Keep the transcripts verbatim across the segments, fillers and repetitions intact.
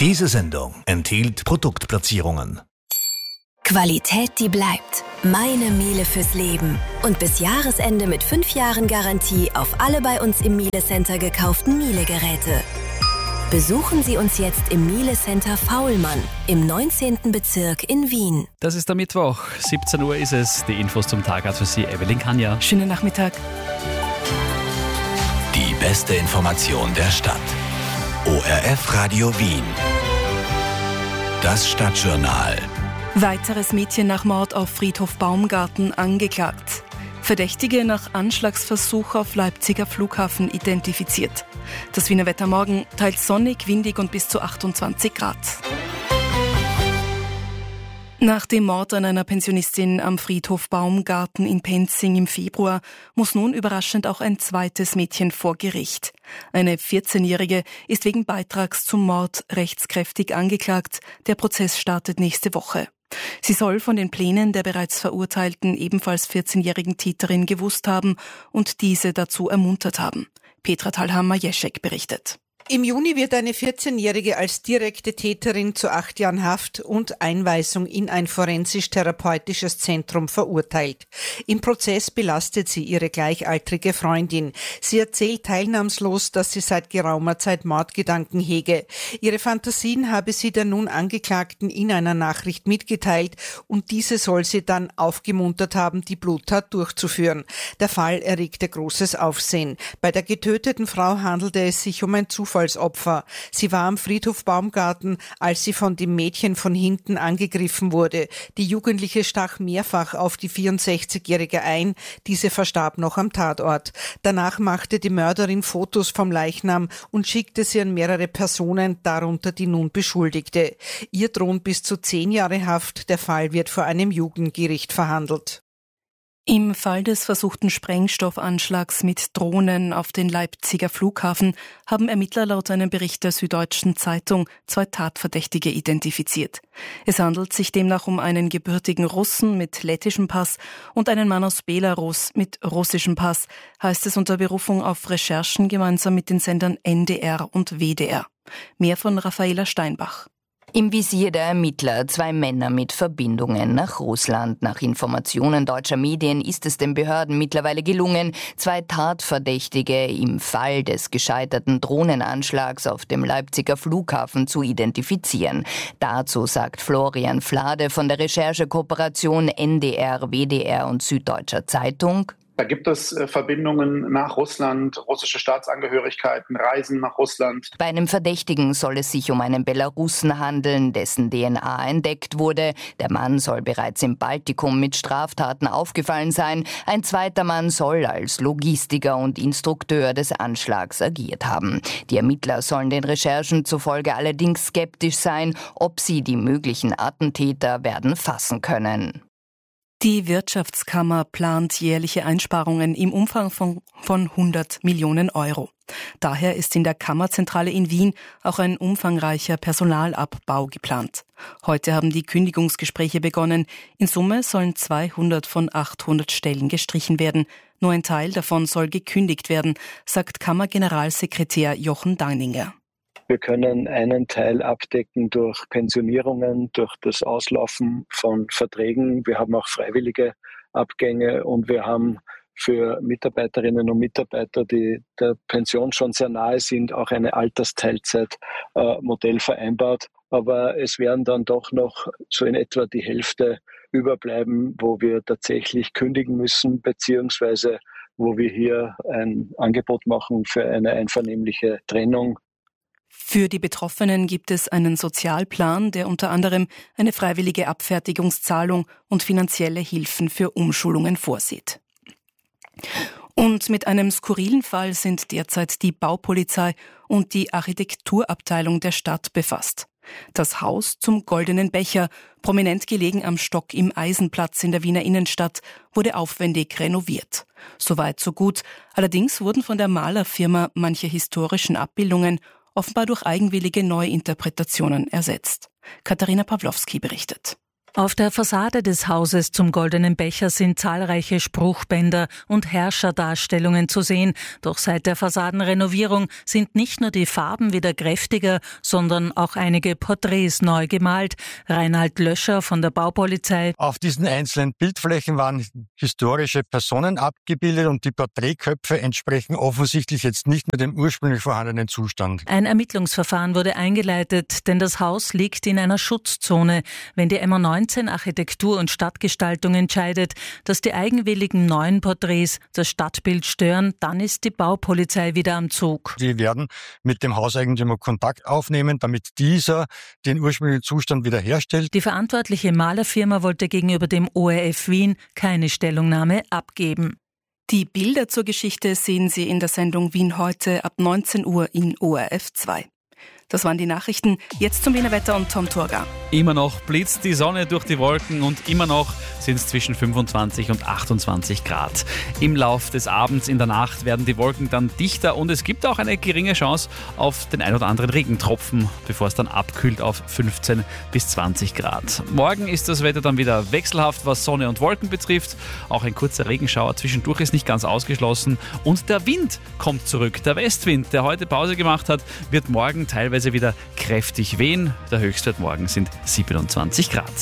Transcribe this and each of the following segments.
Diese Sendung enthielt Produktplatzierungen. Qualität, die bleibt. Meine Miele fürs Leben. Und bis Jahresende mit fünf Jahren Garantie auf alle bei uns im Miele Center gekauften Miele-Geräte. Besuchen Sie uns jetzt im Miele Center Faulmann im neunzehnten Bezirk in Wien. Das ist der Mittwoch, siebzehn Uhr ist es. Die Infos zum Tag hat für Sie Evelyn Kanja. Schönen Nachmittag. Die beste Information der Stadt. O R F Radio Wien. Das Stadtjournal. Weiteres Mädchen nach Mord auf Friedhof Baumgarten angeklagt. Verdächtige nach Anschlagsversuch auf Leipziger Flughafen identifiziert. Das Wiener Wetter morgen teils sonnig, windig und bis zu achtundzwanzig Grad. Nach dem Mord an einer Pensionistin am Friedhof Baumgarten in Penzing im Februar muss nun überraschend auch ein zweites Mädchen vor Gericht. Eine vierzehnjährige ist wegen Beitrags zum Mord rechtskräftig angeklagt. Der Prozess startet nächste Woche. Sie soll von den Plänen der bereits verurteilten, ebenfalls vierzehnjährigen Täterin gewusst haben und diese dazu ermuntert haben. Petra Thalhammer-Jeschek berichtet. Im Juni wird eine vierzehnjährige als direkte Täterin zu acht Jahren Haft und Einweisung in ein forensisch-therapeutisches Zentrum verurteilt. Im Prozess belastet sie ihre gleichaltrige Freundin. Sie erzählt teilnahmslos, dass sie seit geraumer Zeit Mordgedanken hege. Ihre Fantasien habe sie der nun Angeklagten in einer Nachricht mitgeteilt und diese soll sie dann aufgemuntert haben, die Bluttat durchzuführen. Der Fall erregte großes Aufsehen. Bei der getöteten Frau handelte es sich um ein Zufall als Opfer. Sie war am Friedhof Baumgarten, als sie von dem Mädchen von hinten angegriffen wurde. Die Jugendliche stach mehrfach auf die vierundsechzigjährige ein. Diese verstarb noch am Tatort. Danach machte die Mörderin Fotos vom Leichnam und schickte sie an mehrere Personen, darunter die nun Beschuldigte. Ihr drohen bis zu zehn Jahre Haft. Der Fall wird vor einem Jugendgericht verhandelt. Im Fall des versuchten Sprengstoffanschlags mit Drohnen auf den Leipziger Flughafen haben Ermittler laut einem Bericht der Süddeutschen Zeitung zwei Tatverdächtige identifiziert. Es handelt sich demnach um einen gebürtigen Russen mit lettischem Pass und einen Mann aus Belarus mit russischem Pass, heißt es unter Berufung auf Recherchen gemeinsam mit den Sendern N D R und W D R. Mehr von Raffaela Steinbach. Im Visier der Ermittler zwei Männer mit Verbindungen nach Russland. Nach Informationen deutscher Medien ist es den Behörden mittlerweile gelungen, zwei Tatverdächtige im Fall des gescheiterten Drohnenanschlags auf dem Leipziger Flughafen zu identifizieren. Dazu sagt Florian Flade von der Recherchekooperation N D R, W D R und Süddeutscher Zeitung: Da gibt es äh, Verbindungen nach Russland, russische Staatsangehörigkeiten, Reisen nach Russland. Bei einem Verdächtigen soll es sich um einen Belarussen handeln, dessen D N A entdeckt wurde. Der Mann soll bereits im Baltikum mit Straftaten aufgefallen sein. Ein zweiter Mann soll als Logistiker und Instrukteur des Anschlags agiert haben. Die Ermittler sollen den Recherchen zufolge allerdings skeptisch sein, ob sie die möglichen Attentäter werden fassen können. Die Wirtschaftskammer plant jährliche Einsparungen im Umfang von, von hundert Millionen Euro. Daher ist in der Kammerzentrale in Wien auch ein umfangreicher Personalabbau geplant. Heute haben die Kündigungsgespräche begonnen. In Summe sollen zweihundert von achthundert Stellen gestrichen werden. Nur ein Teil davon soll gekündigt werden, sagt Kammergeneralsekretär Jochen Danninger. Wir können einen Teil abdecken durch Pensionierungen, durch das Auslaufen von Verträgen. Wir haben auch freiwillige Abgänge und wir haben für Mitarbeiterinnen und Mitarbeiter, die der Pension schon sehr nahe sind, auch eine Altersteilzeitmodell vereinbart. Aber es werden dann doch noch so in etwa die Hälfte überbleiben, wo wir tatsächlich kündigen müssen, beziehungsweise wo wir hier ein Angebot machen für eine einvernehmliche Trennung. Für die Betroffenen gibt es einen Sozialplan, der unter anderem eine freiwillige Abfertigungszahlung und finanzielle Hilfen für Umschulungen vorsieht. Und mit einem skurrilen Fall sind derzeit die Baupolizei und die Architekturabteilung der Stadt befasst. Das Haus zum Goldenen Becher, prominent gelegen am Stock im Eisenplatz in der Wiener Innenstadt, wurde aufwendig renoviert. Soweit so gut. Allerdings wurden von der Malerfirma manche historischen Abbildungen offenbar durch eigenwillige Neuinterpretationen ersetzt. Katharina Pawlowski berichtet. Auf der Fassade des Hauses zum Goldenen Becher sind zahlreiche Spruchbänder und Herrscherdarstellungen zu sehen. Doch seit der Fassadenrenovierung sind nicht nur die Farben wieder kräftiger, sondern auch einige Porträts neu gemalt. Reinhard Löscher von der Baupolizei. Auf diesen einzelnen Bildflächen waren historische Personen abgebildet und die Porträtköpfe entsprechen offensichtlich jetzt nicht mehr dem ursprünglich vorhandenen Zustand. Ein Ermittlungsverfahren wurde eingeleitet, denn das Haus liegt in einer Schutzzone. Wenn die M A neunzehn Architektur und Stadtgestaltung entscheidet, dass die eigenwilligen neuen Porträts das Stadtbild stören, dann ist die Baupolizei wieder am Zug. Sie werden mit dem Hauseigentümer Kontakt aufnehmen, damit dieser den ursprünglichen Zustand wiederherstellt. Die verantwortliche Malerfirma wollte gegenüber dem O R F Wien keine Stellungnahme abgeben. Die Bilder zur Geschichte sehen Sie in der Sendung Wien heute ab neunzehn Uhr in O R F zwei. Das waren die Nachrichten. Jetzt zum Wiener Wetter und Tom Turga. Immer noch blitzt die Sonne durch die Wolken und immer noch sind es zwischen fünfundzwanzig und achtundzwanzig Grad. Im Lauf des Abends, in der Nacht werden die Wolken dann dichter und es gibt auch eine geringe Chance auf den ein oder anderen Regentropfen, bevor es dann abkühlt auf fünfzehn bis zwanzig Grad. Morgen ist das Wetter dann wieder wechselhaft, was Sonne und Wolken betrifft. Auch ein kurzer Regenschauer zwischendurch ist nicht ganz ausgeschlossen. Und der Wind kommt zurück. Der Westwind, der heute Pause gemacht hat, wird morgen teilweise wieder kräftig wehen. Der Höchstwert morgen sind siebenundzwanzig Grad.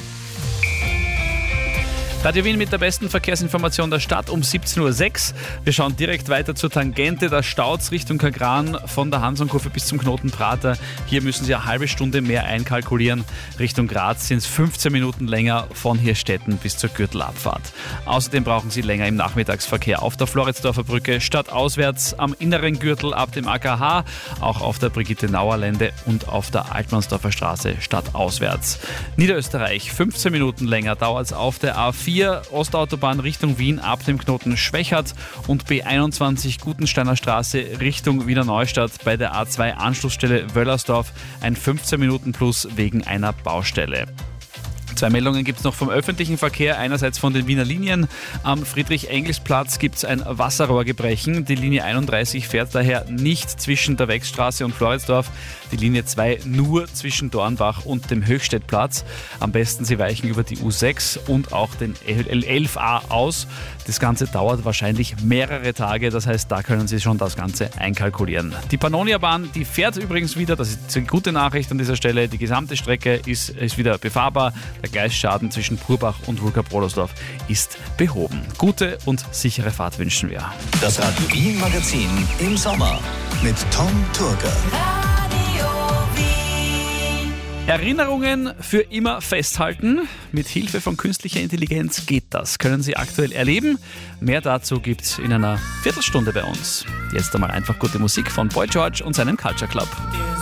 Radio Wien mit der besten Verkehrsinformation der Stadt um siebzehn Uhr sechs. Wir schauen direkt weiter zur Tangente. Da staut's Richtung Kagran von der Hansonkurve bis zum Knoten Prater. Hier müssen Sie eine halbe Stunde mehr einkalkulieren. Richtung Graz sind es fünfzehn Minuten länger von Hirstetten bis zur Gürtelabfahrt. Außerdem brauchen Sie länger im Nachmittagsverkehr auf der Floridsdorfer Brücke stadtauswärts, am inneren Gürtel ab dem A K H, auch auf der Brigitte-Nauer-Lände und auf der Altmannsdorfer Straße stadtauswärts. Niederösterreich, fünfzehn Minuten länger dauert es auf der A vier. Ostautobahn Richtung Wien ab dem Knoten Schwächert und B einundzwanzig Gutensteiner Straße Richtung Wiener Neustadt bei der A zwei Anschlussstelle Wöllersdorf ein fünfzehn Minuten plus wegen einer Baustelle. Zwei Meldungen gibt es noch vom öffentlichen Verkehr. Einerseits von den Wiener Linien. Am Friedrich-Engels-Platz gibt es ein Wasserrohrgebrechen. Die Linie einunddreißig fährt daher nicht zwischen der Wechstraße und Floridsdorf. Die Linie zwei nur zwischen Dornbach und dem Höchstädtplatz. Am besten Sie weichen über die U sechs und auch den L elf A aus. Das Ganze dauert wahrscheinlich mehrere Tage. Das heißt, da können Sie schon das Ganze einkalkulieren. Die Pannonia-Bahn, die fährt übrigens wieder. Das ist eine gute Nachricht an dieser Stelle. Die gesamte Strecke ist, ist wieder befahrbar. Der Gleisschaden zwischen Purbach und Wulka-Prolosdorf ist behoben. Gute und sichere Fahrt wünschen wir. Das Radio Wien Magazin im Sommer mit Tom Turga. Erinnerungen für immer festhalten. Mit Hilfe von künstlicher Intelligenz geht das. Können Sie aktuell erleben. Mehr dazu gibt's in einer Viertelstunde bei uns. Jetzt einmal einfach gute Musik von Boy George und seinem Culture Club.